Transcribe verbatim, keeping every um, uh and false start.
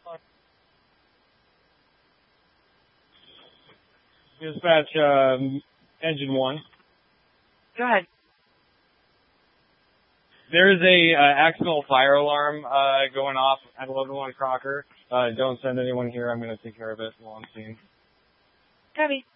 Dispatch, um, engine one. Go ahead. There is a uh, accidental fire alarm uh, going off at eleven one Crocker. Uh, don't send anyone here. I'm going to take care of it while I'm seeing. Copy.